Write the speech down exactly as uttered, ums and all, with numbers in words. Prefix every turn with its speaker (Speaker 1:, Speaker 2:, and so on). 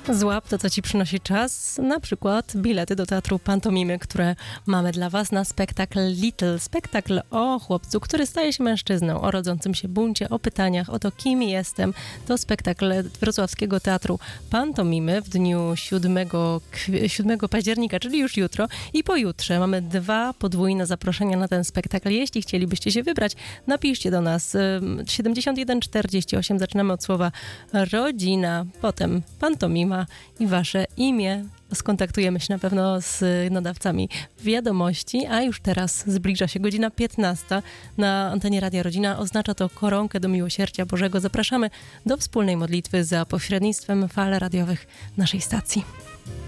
Speaker 1: Złap to, co ci przynosi czas, na przykład bilety do Teatru Pantomimy, które mamy dla was na spektakl Little. Spektakl o chłopcu, który staje się mężczyzną, o rodzącym się buncie, o pytaniach o to, kim jestem. To spektakl Wrocławskiego Teatru Pantomimy w dniu siódmego października, czyli już jutro i pojutrze. Mamy dwa podwójne zaproszenia na ten spektakl. Jeśli chcielibyście się wybrać, napiszcie do nas. siedemdziesiąt jeden czterdzieści osiem, zaczynamy od słowa rodzina, potem pantomima i wasze imię. Skontaktujemy się na pewno z nadawcami wiadomości, a już teraz zbliża się godzina piętnasta na antenie Radia Rodzina. Oznacza to koronkę do miłosierdzia Bożego. Zapraszamy do wspólnej modlitwy za pośrednictwem fal radiowych naszej stacji.